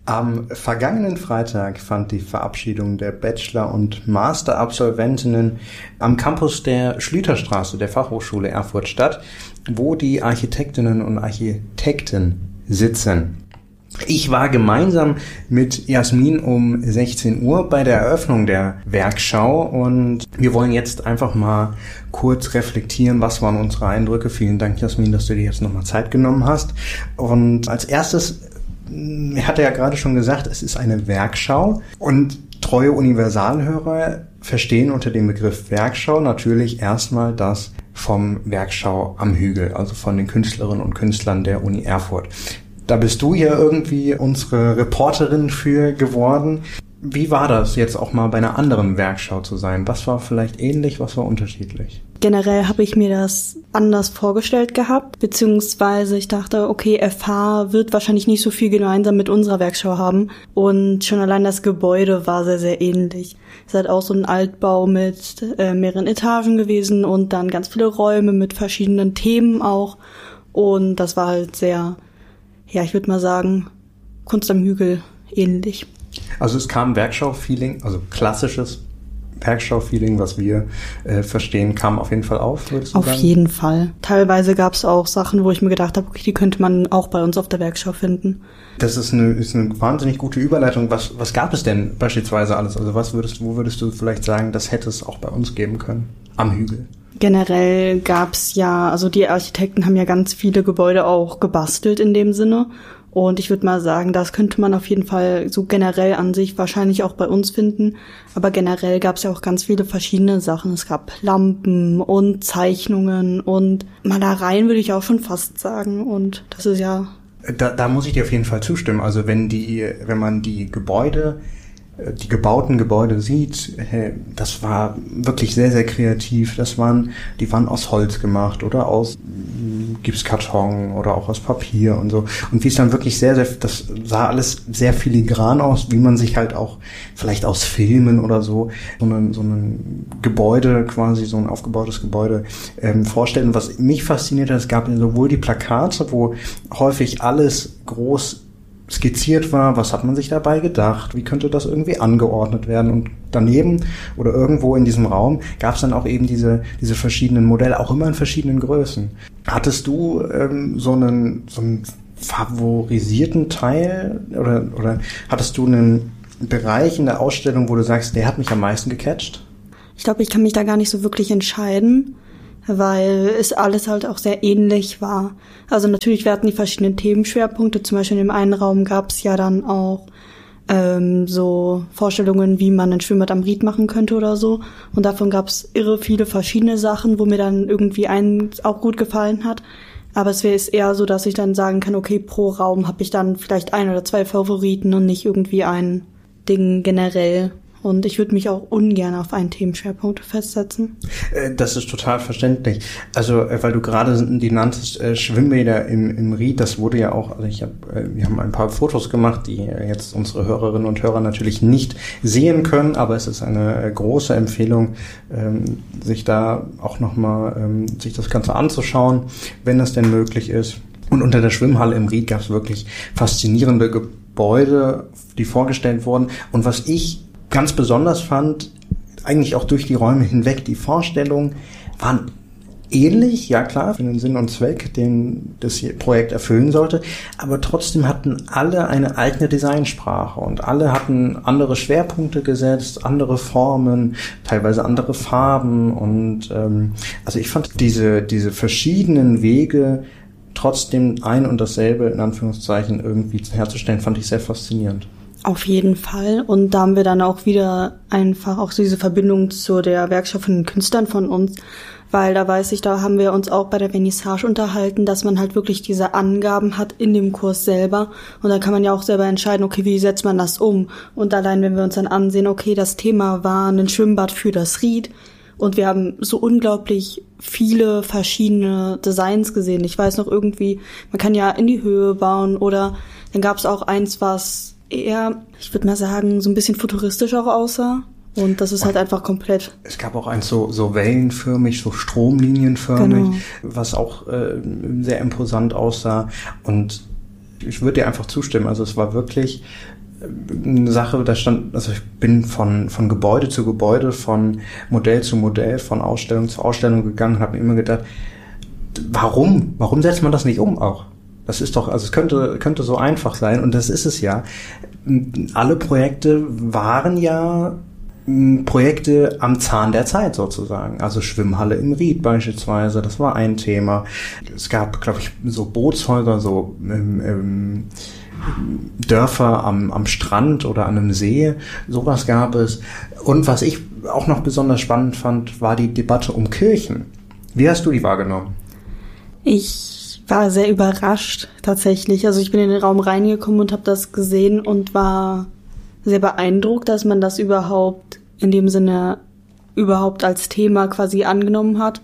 Am vergangenen Freitag fand die Verabschiedung der Bachelor- und Master-Absolventinnen am Campus der Schlüterstraße der Fachhochschule Erfurt statt, wo die Architektinnen und Architekten sitzen. Ich war gemeinsam mit Jasmin um 16 Uhr bei der Eröffnung der Werkschau und wir wollen jetzt einfach mal kurz reflektieren, was waren unsere Eindrücke. Vielen Dank, Jasmin, dass du dir jetzt nochmal Zeit genommen hast. Und als erstes, ich hatte ja gerade schon gesagt, es ist eine Werkschau und treue Universalhörer verstehen unter dem Begriff Werkschau natürlich erstmal das vom Werkschau am Hügel, also von den Künstlerinnen und Künstlern der Uni Erfurt. Da bist du ja irgendwie unsere Reporterin für geworden. Wie war das jetzt auch mal bei einer anderen Werkschau zu sein? Was war vielleicht ähnlich, was war unterschiedlich? Generell habe ich mir das anders vorgestellt gehabt, beziehungsweise ich dachte, okay, FH wird wahrscheinlich nicht so viel gemeinsam mit unserer Werkschau haben und schon allein das Gebäude war sehr, sehr ähnlich. Es ist halt auch so ein Altbau mit mehreren Etagen gewesen und dann ganz viele Räume mit verschiedenen Themen auch und das war halt sehr, ja, ich würde mal sagen, Kunst am Hügel ähnlich. Also es kam Werkschau-Feeling, also klassisches Werkschau-Feeling, was wir verstehen, kam auf jeden Fall auf, würdest du sagen? Auf jeden Fall. Teilweise gab es auch Sachen, wo ich mir gedacht habe, okay, die könnte man auch bei uns auf der Werkschau finden. Das ist eine wahnsinnig gute Überleitung. Was gab es denn beispielsweise alles? Also wo würdest du vielleicht sagen, das hätte es auch bei uns geben können? Am Hügel. Generell gab's ja, also die Architekten haben ja ganz viele Gebäude auch gebastelt in dem Sinne. Und ich würde mal sagen, das könnte man auf jeden Fall so generell an sich wahrscheinlich auch bei uns finden. Aber generell gab's ja auch ganz viele verschiedene Sachen. Es gab Lampen und Zeichnungen und Malereien, würde ich auch schon fast sagen. Und das ist ja... Da muss ich dir auf jeden Fall zustimmen. Also wenn man die gebauten Gebäude sieht, das war wirklich sehr, sehr kreativ. Die waren aus Holz gemacht oder aus Gipskarton oder auch aus Papier und so. Und wie es dann wirklich das sah alles sehr filigran aus, wie man sich halt auch vielleicht aus Filmen oder so ein Gebäude quasi, so ein aufgebautes Gebäude vorstellen. Was mich fasziniert hat, es gab sowohl die Plakate, wo häufig alles groß skizziert war, was hat man sich dabei gedacht, wie könnte das irgendwie angeordnet werden und daneben oder irgendwo in diesem Raum gab es dann auch eben diese verschiedenen Modelle, auch immer in verschiedenen Größen. Hattest du so einen favorisierten Teil oder hattest du einen Bereich in der Ausstellung, wo du sagst, der hat mich am meisten gecatcht? Ich glaube, ich kann mich da gar nicht so wirklich entscheiden, weil es alles halt auch sehr ähnlich war. Also natürlich, wir hatten die verschiedenen Themenschwerpunkte. Zum Beispiel in dem einen Raum gab es ja dann auch so Vorstellungen, wie man ein Schwimmbad am Ried machen könnte oder so. Und davon gab es irre viele verschiedene Sachen, wo mir dann irgendwie eins auch gut gefallen hat. Aber es wäre eher so, dass ich dann sagen kann, okay, pro Raum habe ich dann vielleicht 1 oder 2 Favoriten und nicht irgendwie ein Ding generell. Und ich würde mich auch ungern auf einen Themenschwerpunkt festsetzen. Das ist total verständlich. Also, weil du gerade die nanntest, Schwimmbäder im Ried, das wurde ja auch, also wir haben ein paar Fotos gemacht, die jetzt unsere Hörerinnen und Hörer natürlich nicht sehen können, aber es ist eine große Empfehlung, sich da auch nochmal, sich das Ganze anzuschauen, wenn das denn möglich ist. Und unter der Schwimmhalle im Ried gab es wirklich faszinierende Gebäude, die vorgestellt wurden. Und was ich ganz besonders fand, eigentlich auch durch die Räume hinweg, die Vorstellungen waren ähnlich, ja klar, für den Sinn und Zweck, den das Projekt erfüllen sollte, aber trotzdem hatten alle eine eigene Designsprache und alle hatten andere Schwerpunkte gesetzt, andere Formen, teilweise andere Farben und also ich fand diese verschiedenen Wege trotzdem ein und dasselbe in Anführungszeichen irgendwie herzustellen, fand ich sehr faszinierend. Auf jeden Fall. Und da haben wir dann auch wieder einfach auch so diese Verbindung zu der Werkstatt von den Künstlern von uns, weil da weiß ich, da haben wir uns auch bei der Vernissage unterhalten, dass man halt wirklich diese Angaben hat in dem Kurs selber und da kann man ja auch selber entscheiden, okay, wie setzt man das um? Und allein, wenn wir uns dann ansehen, okay, das Thema war ein Schwimmbad für das Ried und wir haben so unglaublich viele verschiedene Designs gesehen. Ich weiß noch irgendwie, man kann ja in die Höhe bauen oder dann gab es auch eins, was eher, ich würde mal sagen, so ein bisschen futuristisch auch aussah. Und das ist halt einfach komplett... Es gab auch eins so wellenförmig, so stromlinienförmig, genau, was auch sehr imposant aussah. Und Ich würde dir einfach zustimmen. Also es war wirklich eine Sache, da stand, also ich bin von Gebäude zu Gebäude, von Modell zu Modell, von Ausstellung zu Ausstellung gegangen und habe mir immer gedacht, warum setzt man das nicht um auch? Das ist doch, also es könnte so einfach sein und das ist es ja. Alle Projekte waren ja Projekte am Zahn der Zeit sozusagen. Also Schwimmhalle im Ried beispielsweise, das war ein Thema. Es gab, glaube ich, so Bootshäuser, so Dörfer am Strand oder an einem See, sowas gab es. Und was ich auch noch besonders spannend fand, war die Debatte um Kirchen. Wie hast du die wahrgenommen? Ich war sehr überrascht tatsächlich. Also ich bin in den Raum reingekommen und habe das gesehen und war sehr beeindruckt, dass man das überhaupt in dem Sinne überhaupt als Thema quasi angenommen hat.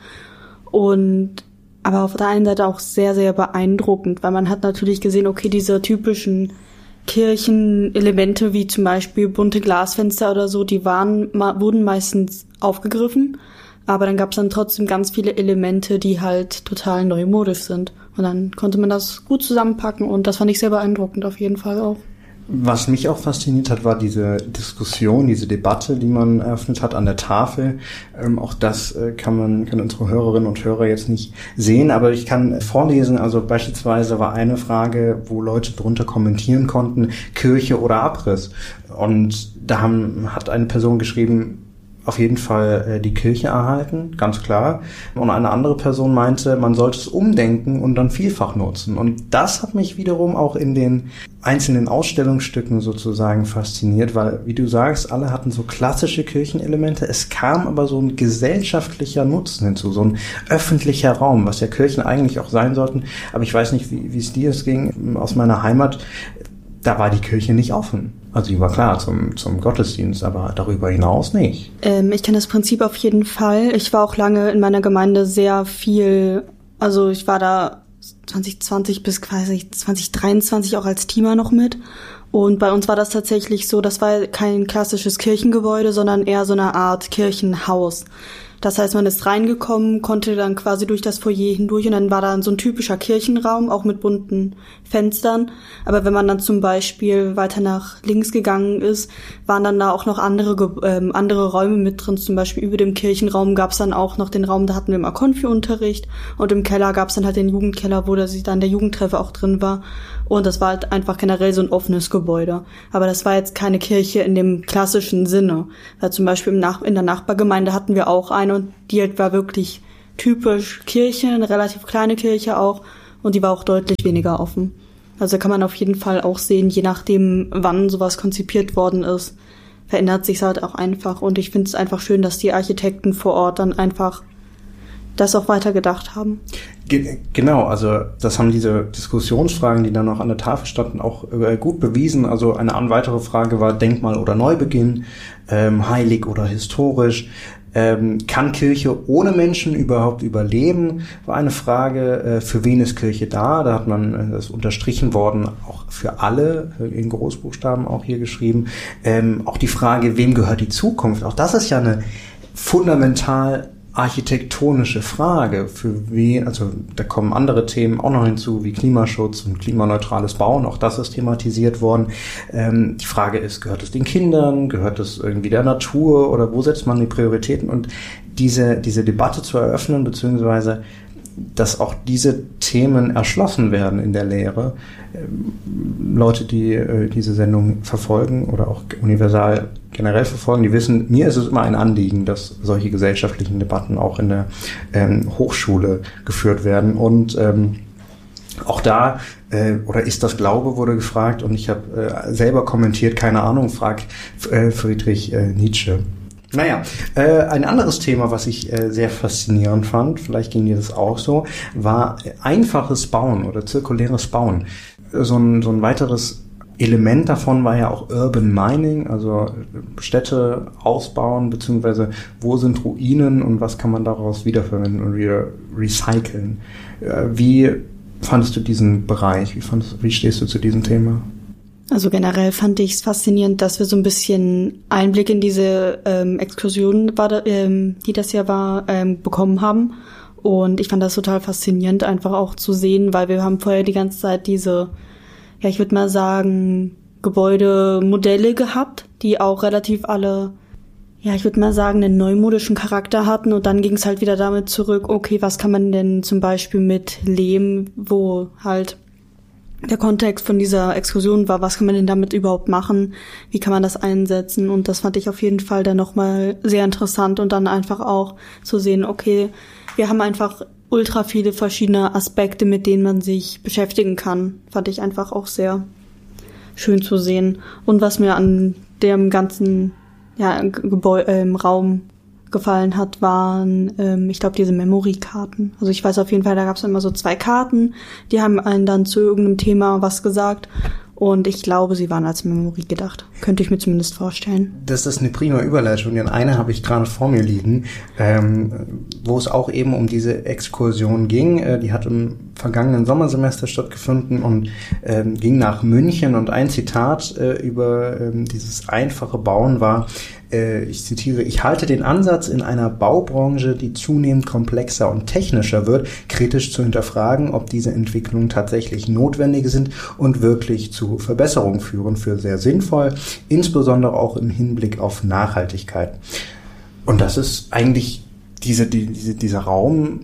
Und aber auf der einen Seite auch sehr, sehr beeindruckend, weil man hat natürlich gesehen, okay, diese typischen Kirchenelemente wie zum Beispiel bunte Glasfenster oder so, die wurden meistens aufgegriffen, aber dann gab es dann trotzdem ganz viele Elemente, die halt total neumodisch sind. Und dann konnte man das gut zusammenpacken und das fand ich sehr beeindruckend auf jeden Fall auch. Was mich auch fasziniert hat, war diese Diskussion, diese Debatte, die man eröffnet hat an der Tafel. Auch das kann unsere Hörerinnen und Hörer jetzt nicht sehen, aber ich kann vorlesen. Also beispielsweise war eine Frage, wo Leute drunter kommentieren konnten, Kirche oder Abriss. Und da hat eine Person geschrieben, auf jeden Fall die Kirche erhalten, ganz klar. Und eine andere Person meinte, man sollte es umdenken und dann vielfach nutzen. Und das hat mich wiederum auch in den einzelnen Ausstellungsstücken sozusagen fasziniert, weil, wie du sagst, alle hatten so klassische Kirchenelemente. Es kam aber so ein gesellschaftlicher Nutzen hinzu, so ein öffentlicher Raum, was ja Kirchen eigentlich auch sein sollten. Aber ich weiß nicht, wie es dir ging. Aus meiner Heimat, da war die Kirche nicht offen. Also die war klar zum Gottesdienst, aber darüber hinaus nicht. Ich kenne das Prinzip auf jeden Fall. Ich war auch lange in meiner Gemeinde sehr viel, also ich war da 2020 bis quasi 2023 auch als Teamer noch mit. Und bei uns war das tatsächlich so, das war kein klassisches Kirchengebäude, sondern eher so eine Art Kirchenhaus. Das heißt, man ist reingekommen, konnte dann quasi durch das Foyer hindurch und dann war da so ein typischer Kirchenraum, auch mit bunten Fenstern. Aber wenn man dann zum Beispiel weiter nach links gegangen ist, waren dann da auch noch andere Räume mit drin. Zum Beispiel über dem Kirchenraum gab es dann auch noch den Raum, da hatten wir immer Konfi-Unterricht. Und im Keller gab es dann halt den Jugendkeller, wo dann der Jugendtreffer auch drin war. Und das war halt einfach generell so ein offenes Gebäude. Aber das war jetzt keine Kirche in dem klassischen Sinne. Weil zum Beispiel in der Nachbargemeinde hatten wir auch eine und die halt war wirklich typisch Kirche, eine relativ kleine Kirche auch. Und die war auch deutlich weniger offen. Also kann man auf jeden Fall auch sehen, je nachdem, wann sowas konzipiert worden ist, verändert sich halt auch einfach. Und ich finde es einfach schön, dass die Architekten vor Ort dann einfach das auch weiter gedacht haben. Genau, also das haben diese Diskussionsfragen, die dann noch an der Tafel standen, auch gut bewiesen. Also eine weitere Frage war Denkmal oder Neubeginn, heilig oder historisch. Kann Kirche ohne Menschen überhaupt überleben? War eine Frage, für wen ist Kirche da? Da hat man das unterstrichen worden, auch für alle, in Großbuchstaben auch hier geschrieben. Auch die Frage, wem gehört die Zukunft? Auch das ist ja eine fundamental architektonische Frage, für wen, also da kommen andere Themen auch noch hinzu, wie Klimaschutz und klimaneutrales Bauen, auch das ist thematisiert worden. Die Frage ist, gehört es den Kindern, gehört es irgendwie der Natur oder wo setzt man die Prioritäten? Und diese Debatte zu eröffnen, beziehungsweise dass auch diese Themen erschlossen werden in der Lehre. Leute, die diese Sendung verfolgen oder auch universal generell verfolgen, die wissen, mir ist es immer ein Anliegen, dass solche gesellschaftlichen Debatten auch in der Hochschule geführt werden. Und auch da, oder ist das Glaube, wurde gefragt, und ich habe selber kommentiert, keine Ahnung, frag Friedrich Nietzsche. Naja, ein anderes Thema, was ich sehr faszinierend fand, vielleicht ging dir das auch so, war einfaches Bauen oder zirkuläres Bauen. So ein weiteres Element davon war ja auch Urban Mining, also Städte ausbauen, beziehungsweise wo sind Ruinen und was kann man daraus wiederverwenden und wieder recyceln. Wie fandest du diesen Bereich? Wie stehst du zu diesem Thema? Also generell fand ich es faszinierend, dass wir so ein bisschen Einblick in diese Exkursion, die das ja war, bekommen haben. Und ich fand das total faszinierend, einfach auch zu sehen, weil wir haben vorher die ganze Zeit diese ja, ich würde mal sagen, Gebäudemodelle gehabt, die auch relativ alle, ja, ich würde mal sagen, einen neumodischen Charakter hatten. Und dann ging es halt wieder damit zurück, okay, was kann man denn zum Beispiel mit Lehm, wo halt der Kontext von dieser Exkursion war, was kann man denn damit überhaupt machen, wie kann man das einsetzen, und das fand ich auf jeden Fall dann nochmal sehr interessant, und dann einfach auch zu sehen, okay, wir haben einfach ultra viele verschiedene Aspekte, mit denen man sich beschäftigen kann, fand ich einfach auch sehr schön zu sehen. Und was mir an dem ganzen Raum gefallen hat, waren, ich glaube, diese Memory-Karten. Also ich weiß auf jeden Fall, da gab es immer so 2 Karten, die haben einen dann zu irgendeinem Thema was gesagt, und ich glaube, sie waren als Memory gedacht. Könnte ich mir zumindest vorstellen. Das ist eine prima Überleitung, denn eine habe ich gerade vor mir liegen, wo es auch eben um diese Exkursion ging. Die hat im vergangenen Sommersemester stattgefunden und ging nach München, und ein Zitat über dieses einfache Bauen war, ich zitiere: Ich halte den Ansatz, in einer Baubranche, die zunehmend komplexer und technischer wird, kritisch zu hinterfragen, ob diese Entwicklungen tatsächlich notwendig sind und wirklich zu Verbesserungen führen, für sehr sinnvoll, insbesondere auch im Hinblick auf Nachhaltigkeit. Und das ist eigentlich dieser Raum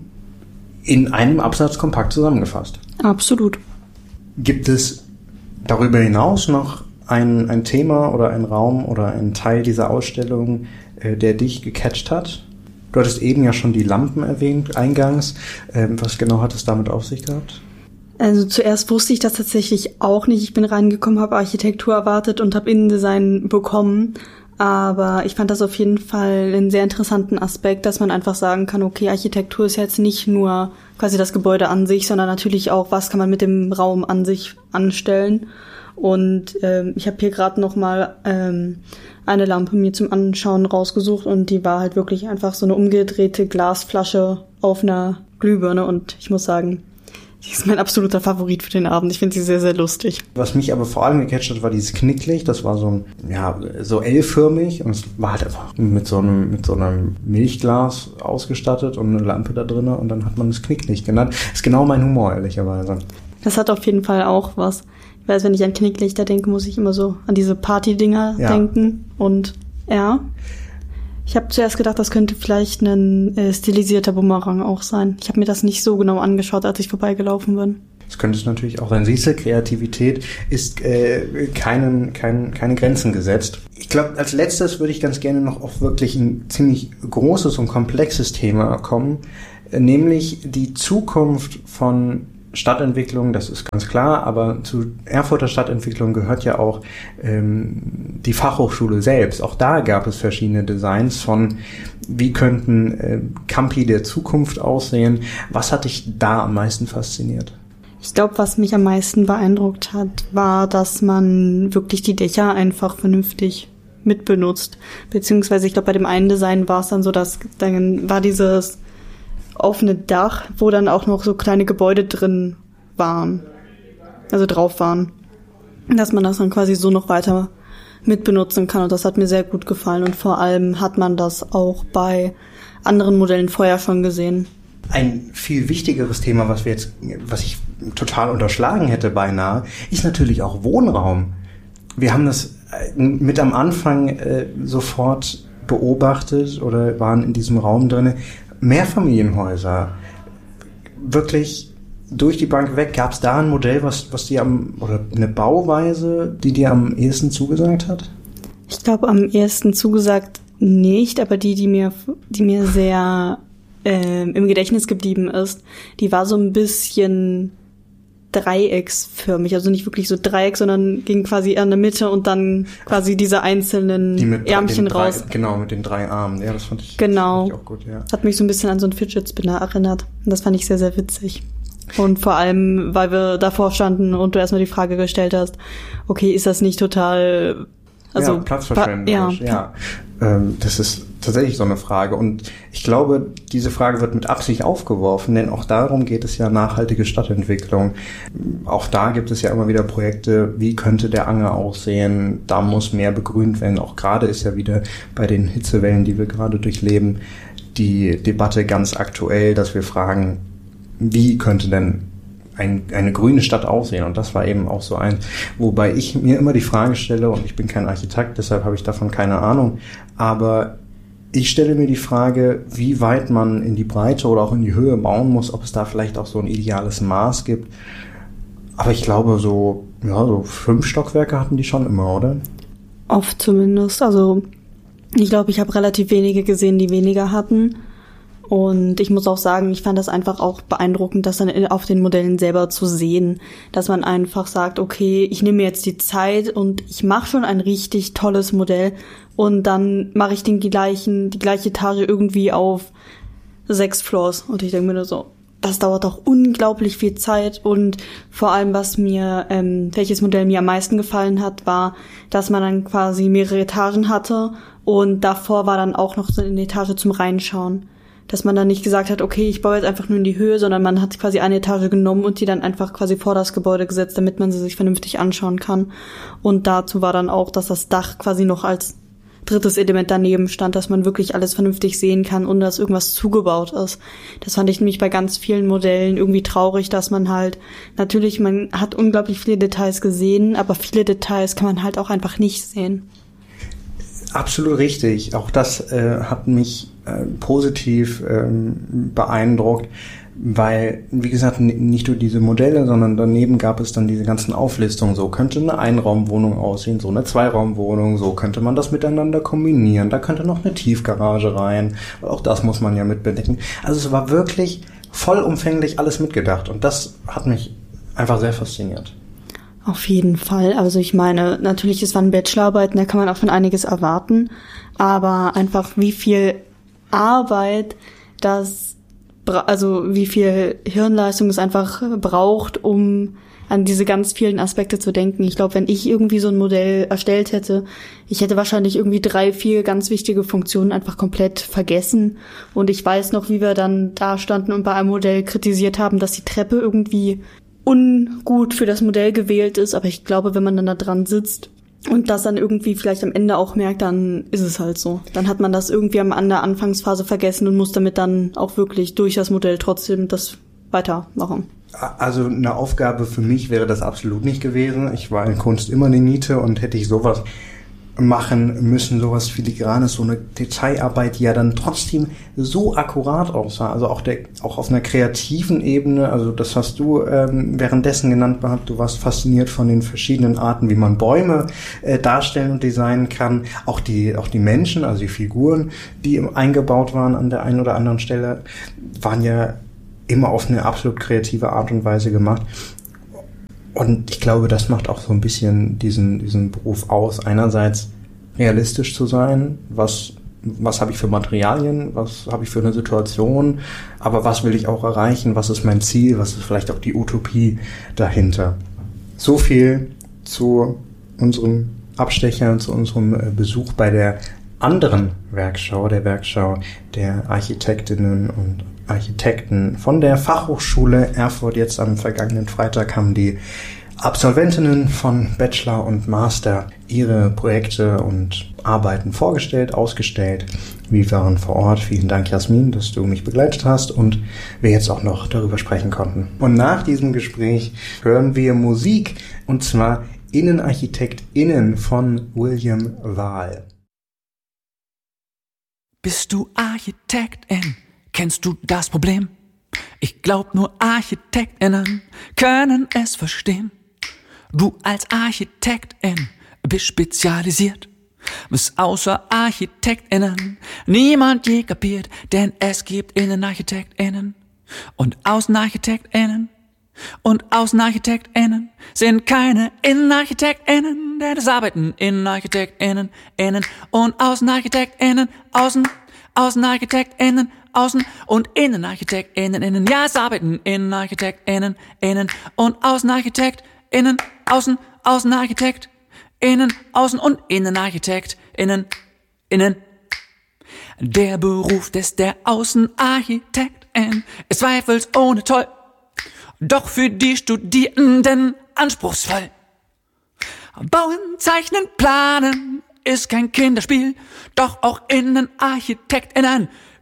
in einem Absatz kompakt zusammengefasst. Absolut. Gibt es darüber hinaus noch ein Thema oder ein Raum oder ein Teil dieser Ausstellung, der dich gecatcht hat? Du hattest eben ja schon die Lampen erwähnt, eingangs. Was genau hat es damit auf sich gehabt? Also zuerst wusste ich das tatsächlich auch nicht. Ich bin reingekommen, habe Architektur erwartet und habe Innendesign bekommen. Aber ich fand das auf jeden Fall einen sehr interessanten Aspekt, dass man einfach sagen kann, okay, Architektur ist jetzt nicht nur quasi das Gebäude an sich, sondern natürlich auch, was kann man mit dem Raum an sich anstellen. Und ich habe hier gerade noch mal eine Lampe mir zum Anschauen rausgesucht, und die war halt wirklich einfach so eine umgedrehte Glasflasche auf einer Glühbirne, und ich muss sagen, die ist mein absoluter Favorit für den Abend. Ich finde sie sehr, sehr lustig. Was mich aber vor allem gecatcht hat, war dieses Knicklicht. Das war so L-förmig, und es war halt einfach mit so einem Milchglas ausgestattet und eine Lampe da drin, und dann hat man das Knicklicht genannt. Ist genau mein Humor, ehrlicherweise. Das hat auf jeden Fall auch was. Ich weiß, wenn ich an Knicklichter denke, muss ich immer so an diese Party-Dinger denken. Und ja, ich habe zuerst gedacht, das könnte vielleicht ein stilisierter Bumerang auch sein. Ich habe mir das nicht so genau angeschaut, als ich vorbeigelaufen bin. Das könnte es natürlich auch sein. Siehst du, Kreativität ist keine Grenzen gesetzt. Ich glaube, als letztes würde ich ganz gerne noch auf wirklich ein ziemlich großes und komplexes Thema kommen, nämlich die Zukunft von Stadtentwicklung. Das ist ganz klar, aber zu Erfurter Stadtentwicklung gehört ja auch die Fachhochschule selbst. Auch da gab es verschiedene Designs von, wie könnten Campi der Zukunft aussehen. Was hat dich da am meisten fasziniert? Ich glaube, was mich am meisten beeindruckt hat, war, dass man wirklich die Dächer einfach vernünftig mitbenutzt. Beziehungsweise, ich glaube, bei dem einen Design war es dann so, dass dann war dieses offene Dach, wo dann auch noch so kleine Gebäude drin waren, also drauf waren, dass man das dann quasi so noch weiter mitbenutzen kann, und das hat mir sehr gut gefallen, und vor allem hat man das auch bei anderen Modellen vorher schon gesehen. Ein viel wichtigeres Thema, was ich total unterschlagen hätte beinahe, ist natürlich auch Wohnraum. Wir haben das mit am Anfang sofort beobachtet oder waren in diesem Raum drin. Mehrfamilienhäuser, wirklich durch die Bank weg. Gab es da ein Modell, was dir oder eine Bauweise, die dir am ehesten zugesagt hat? Ich glaube, am ehesten zugesagt nicht, aber die mir sehr im Gedächtnis geblieben ist, die war so ein bisschen dreiecksförmig, also nicht wirklich so Dreieck, sondern ging quasi in der Mitte und dann quasi diese einzelnen Ärmchen raus. Genau, mit den 3 Armen. Ja, das fand ich auch gut, ja. Hat mich so ein bisschen an so einen Fidget Spinner erinnert. Und das fand ich sehr, sehr witzig. Und vor allem, weil wir davor standen und du erstmal die Frage gestellt hast, okay, ist das nicht total... Also platzverschwenderisch, ja. Das ist tatsächlich so eine Frage. Und ich glaube, diese Frage wird mit Absicht aufgeworfen, denn auch darum geht es ja, nachhaltige Stadtentwicklung. Auch da gibt es ja immer wieder Projekte, wie könnte der Anger aussehen, da muss mehr begrünt werden. Auch gerade ist ja wieder bei den Hitzewellen, die wir gerade durchleben, die Debatte ganz aktuell, dass wir fragen, wie könnte denn eine grüne Stadt aussehen. Und das war eben auch so ein, wobei ich mir immer die Frage stelle, und ich bin kein Architekt, deshalb habe ich davon keine Ahnung, aber ich stelle mir die Frage, wie weit man in die Breite oder auch in die Höhe bauen muss, ob es da vielleicht auch so ein ideales Maß gibt. Aber ich glaube, so 5 Stockwerke hatten die schon immer, oder? Oft zumindest. Also ich glaube, ich habe relativ wenige gesehen, die weniger hatten. Und ich muss auch sagen, ich fand das einfach auch beeindruckend, das dann auf den Modellen selber zu sehen, dass man einfach sagt, okay, ich nehme mir jetzt die Zeit und ich mache schon ein richtig tolles Modell und dann mache ich die gleiche Etage irgendwie auf 6 Floors. Und ich denke mir nur so, das dauert doch unglaublich viel Zeit. Und vor allem, welches Modell mir am meisten gefallen hat, war, dass man dann quasi mehrere Etagen hatte und davor war dann auch noch so eine Etage zum Reinschauen. Dass man dann nicht gesagt hat, okay, ich baue jetzt einfach nur in die Höhe, sondern man hat quasi eine Etage genommen und die dann einfach quasi vor das Gebäude gesetzt, damit man sie sich vernünftig anschauen kann. Und dazu war dann auch, dass das Dach quasi noch als drittes Element daneben stand, dass man wirklich alles vernünftig sehen kann, ohne dass irgendwas zugebaut ist. Das fand ich nämlich bei ganz vielen Modellen irgendwie traurig, dass man halt, natürlich, man hat unglaublich viele Details gesehen, aber viele Details kann man halt auch einfach nicht sehen. Absolut richtig. Auch das hat mich positiv beeindruckt, weil, wie gesagt, nicht nur diese Modelle, sondern daneben gab es dann diese ganzen Auflistungen. So könnte eine Einraumwohnung aussehen, so eine Zweiraumwohnung, so könnte man das miteinander kombinieren. Da könnte noch eine Tiefgarage rein. Auch das muss man ja mit bedenken. Also es war wirklich vollumfänglich alles mitgedacht und das hat mich einfach sehr fasziniert. Auf jeden Fall. Also ich meine, natürlich, es waren Bachelorarbeiten, da kann man auch schon einiges erwarten, aber einfach wie viel Arbeit wie viel Hirnleistung es einfach braucht, um an diese ganz vielen Aspekte zu denken. Ich glaube, wenn ich irgendwie so ein Modell erstellt hätte, ich hätte wahrscheinlich irgendwie 3, 4 ganz wichtige Funktionen einfach komplett vergessen. Und ich weiß noch, wie wir dann da standen und bei einem Modell kritisiert haben, dass die Treppe irgendwie ungut für das Modell gewählt ist, aber ich glaube, wenn man dann da dran sitzt und das dann irgendwie vielleicht am Ende auch merkt, dann ist es halt so. Dann hat man das irgendwie an der Anfangsphase vergessen und muss damit dann auch wirklich durch das Modell trotzdem das weitermachen. Also eine Aufgabe für mich wäre das absolut nicht gewesen. Ich war in Kunst immer eine Niete und hätte ich sowas machen müssen, sowas Filigranes, so eine Detailarbeit, die ja dann trotzdem so akkurat aussah, also auch auf einer kreativen Ebene, also das hast du währenddessen genannt gehabt, du warst fasziniert von den verschiedenen Arten, wie man Bäume darstellen und designen kann, auch die Menschen, also die Figuren, die eingebaut waren an der einen oder anderen Stelle, waren ja immer auf eine absolut kreative Art und Weise gemacht. Und ich glaube, das macht auch so ein bisschen diesen Beruf aus. Einerseits realistisch zu sein, was habe ich für Materialien, was habe ich für eine Situation, aber was will ich auch erreichen, was ist mein Ziel, was ist vielleicht auch die Utopie dahinter. So viel zu unserem Abstecher, zu unserem Besuch bei der anderen Werkschau, der Werkschau der Architektinnen und Architekten von der Fachhochschule Erfurt. Jetzt am vergangenen Freitag haben die Absolventinnen von Bachelor und Master ihre Projekte und Arbeiten vorgestellt, ausgestellt. Wir waren vor Ort. Vielen Dank, Jasmin, dass du mich begleitet hast und wir jetzt auch noch darüber sprechen konnten. Und nach diesem Gespräch hören wir Musik, und zwar InnenarchitektInnen von William Wahl. Bist du Architektin? Kennst du das Problem? Ich glaub, nur ArchitektInnen können es verstehen. Du als Architektin bist spezialisiert, was außer ArchitektInnen niemand je kapiert, denn es gibt InnenarchitektInnen und AußenarchitektInnen. Und AußenarchitektInnen sind keine InnenarchitektInnen, denn es arbeiten InnenarchitektInnen, Innen und AußenarchitektInnen, AußenarchitektInnen, Außen- und InnenarchitektInnen, Innen. Ja, es arbeiten InnenarchitektInnen, Innen und AußenarchitektInnen, AußenarchitektInnen, Außen- und InnenarchitektInnen, Innen. Der Beruf der Außenarchitektin ist zweifelsohne toll, doch für die Studierenden anspruchsvoll. Bauen, zeichnen, planen ist kein Kinderspiel, doch auch InnenarchitektInnen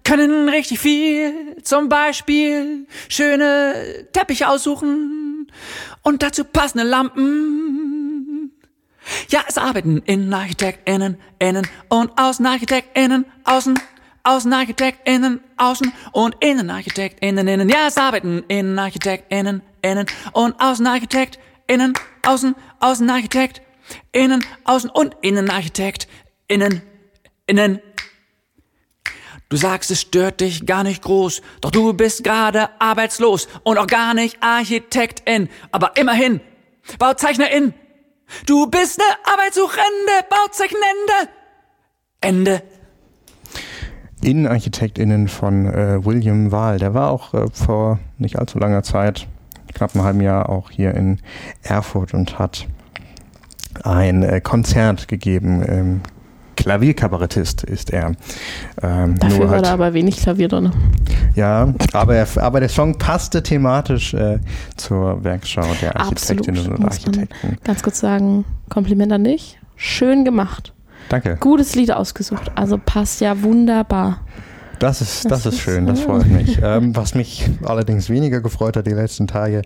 können richtig viel, zum Beispiel schöne Teppiche aussuchen und dazu passende Lampen. Ja, es arbeiten InnenarchitektInnen, innen und AußenarchitektInnen, AußenarchitektInnen, außen und InnenarchitektInnen, innen. Ja, es arbeiten InnenarchitektInnen, innen und AußenarchitektInnen, AußenarchitektInnen, außen und InnenarchitektInnen, innen. Du sagst, es stört dich gar nicht groß, doch du bist gerade arbeitslos und auch gar nicht Architektin, aber immerhin Bauzeichnerin. Du bist eine Arbeitssuchende, Bauzeichnende. Ende. InnenarchitektInnen von William Wahl, der war auch vor nicht allzu langer Zeit, knapp einem halben Jahr, auch hier in Erfurt und hat ein Konzert gegeben. Klavierkabarettist ist er. Dafür war da aber wenig Klavier drin. Ja, aber der Song passte thematisch zur Werkschau der Architektinnen Absolut, und Architekten. Ganz kurz sagen, Kompliment an dich. Schön gemacht. Danke. Gutes Lied ausgesucht. Also passt ja wunderbar. Das ist schön, das freut mich. Was mich allerdings weniger gefreut hat die letzten Tage,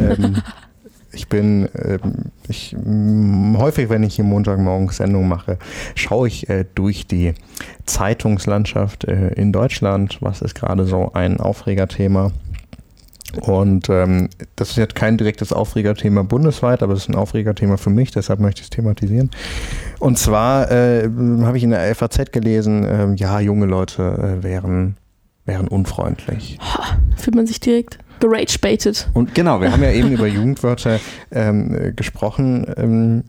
häufig, wenn ich hier Montagmorgens Sendung mache, schaue ich durch die Zeitungslandschaft in Deutschland. Was ist gerade so ein Aufregerthema? Und das ist jetzt kein direktes Aufregerthema bundesweit, aber es ist ein Aufregerthema für mich, deshalb möchte ich es thematisieren. Und zwar habe ich in der FAZ gelesen, junge Leute wären unfreundlich. Fühlt man sich direkt gerage-baited. Und genau, wir haben ja eben über Jugendwörter gesprochen.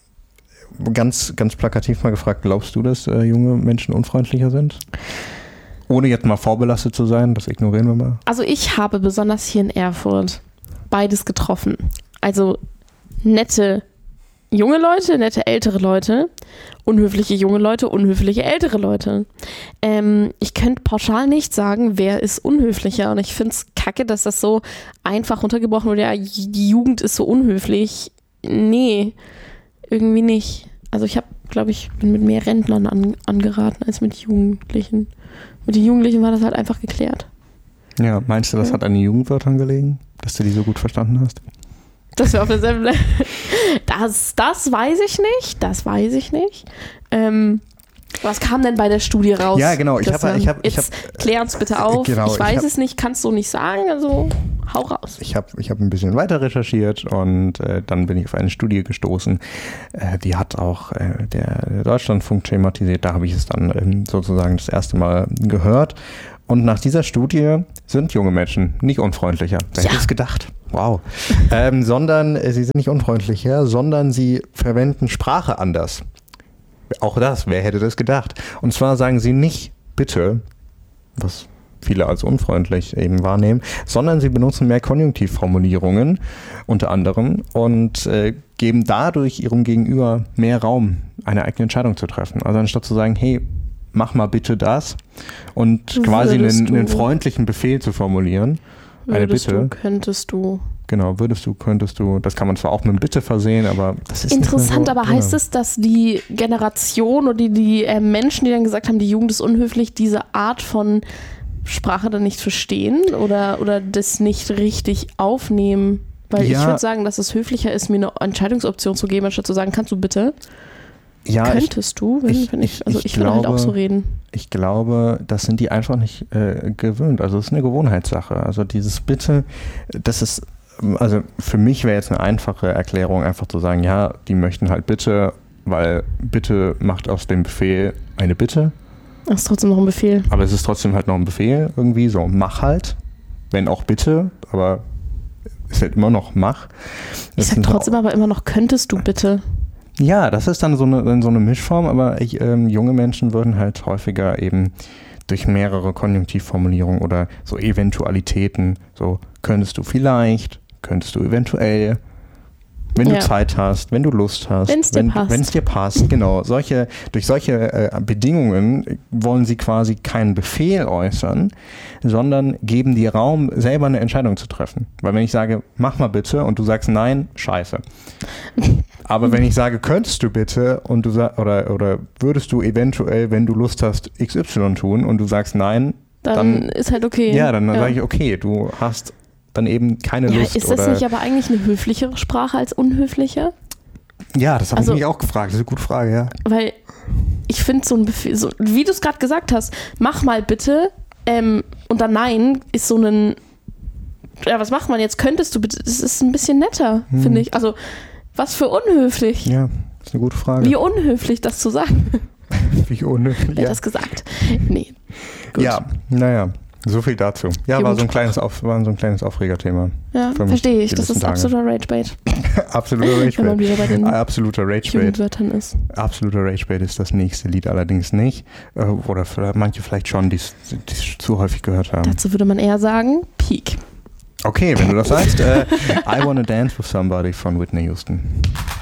Ganz plakativ mal gefragt, glaubst du, dass junge Menschen unfreundlicher sind? Ohne jetzt mal vorbelastet zu sein, das ignorieren wir mal. Also ich habe besonders hier in Erfurt beides getroffen. Also nette junge Leute, nette ältere Leute, unhöfliche junge Leute, unhöfliche ältere Leute. Ich könnte pauschal nicht sagen, wer ist unhöflicher. Und ich finde es kacke, dass das so einfach runtergebrochen wurde. Ja, die Jugend ist so unhöflich. Nee, irgendwie nicht. Also ich bin mit mehr Rentnern angeraten als mit Jugendlichen. Mit den Jugendlichen war das halt einfach geklärt. Ja, meinst du, das hat an den Jugendwörtern gelegen, dass du die so gut verstanden hast? Das wäre auf derselben Level. Das weiß ich nicht. Das weiß ich nicht. Was kam denn bei der Studie raus? Ja, genau. Klär uns bitte auf. Genau, ich weiß es nicht, kannst du nicht sagen, also hau raus. Ich hab ein bisschen weiter recherchiert und dann bin ich auf eine Studie gestoßen. Die hat auch der Deutschlandfunk thematisiert. Da habe ich es dann sozusagen das erste Mal gehört. Und nach dieser Studie sind junge Menschen nicht unfreundlicher. Wer hätte es gedacht? Wow. Sondern sie sind nicht unfreundlicher, sondern sie verwenden Sprache anders. Auch das, wer hätte das gedacht? Und zwar sagen sie nicht bitte, was viele als unfreundlich eben wahrnehmen, sondern sie benutzen mehr Konjunktivformulierungen unter anderem und geben dadurch ihrem Gegenüber mehr Raum, eine eigene Entscheidung zu treffen. Also anstatt zu sagen, hey, mach mal bitte das und quasi einen freundlichen Befehl zu formulieren. Eine Bitte. Könntest du. Genau, könntest du. Das kann man zwar auch mit Bitte versehen, aber das ist interessant, so, aber heißt es, dass die Generation oder die Menschen, die dann gesagt haben, die Jugend ist unhöflich, diese Art von Sprache dann nicht verstehen oder das nicht richtig aufnehmen? Weil ich würde sagen, dass es höflicher ist, mir eine Entscheidungsoption zu geben, anstatt zu sagen, kannst du bitte? Ja, könntest du, ich würde halt auch so reden. Ich glaube, das sind die einfach nicht gewöhnt. Also es ist eine Gewohnheitssache. Also dieses Bitte, das ist, also für mich wäre jetzt eine einfache Erklärung, einfach zu sagen, ja, die möchten halt Bitte, weil Bitte macht aus dem Befehl eine Bitte. Das ist trotzdem noch ein Befehl. Aber es ist trotzdem halt noch ein Befehl irgendwie, so mach halt, wenn auch Bitte, aber es ist halt immer noch mach. Ich sag trotzdem aber immer noch, könntest du bitte. Ja, das ist dann so eine Mischform, aber junge Menschen würden halt häufiger eben durch mehrere Konjunktivformulierungen oder so Eventualitäten, so könntest du vielleicht, könntest du eventuell, wenn du Zeit hast, wenn du Lust hast, wenn es dir passt, genau. Durch solche Bedingungen wollen sie quasi keinen Befehl äußern, sondern geben dir Raum, selber eine Entscheidung zu treffen. Weil wenn ich sage, mach mal bitte und du sagst nein, scheiße. Aber wenn ich sage, könntest du bitte und du oder würdest du eventuell, wenn du Lust hast, XY tun und du sagst nein, dann ist halt okay. Ja, dann sage ich, okay, du hast dann eben keine Lust. Ist das nicht aber eigentlich eine höflichere Sprache als unhöfliche? Ja, das habe ich mich auch gefragt. Das ist eine gute Frage, ja. Weil ich finde so ein Befehl, so, wie du es gerade gesagt hast, mach mal bitte und dann nein, ist so ein, ja, was macht man jetzt? Könntest du bitte, das ist ein bisschen netter, finde ich. Also, was für unhöflich. Ja, das ist eine gute Frage. Wie unhöflich, das zu sagen. Wie unhöflich, Wer hat das gesagt? Nee. Gut. Ja, naja. So viel dazu. Ja, war so ein kleines Aufregerthema. Ja, verstehe ich. Das ist absoluter Ragebait. Absoluter Ragebait. Wenn man wieder bei den absoluter Ragebait. Jugendwörtern ist. Absoluter Ragebait ist das nächste Lied allerdings nicht. Oder manche vielleicht schon, die es zu häufig gehört haben. Dazu würde man eher sagen, Peak. Okay, wenn du das sagst. I Wanna Dance with Somebody von Whitney Houston.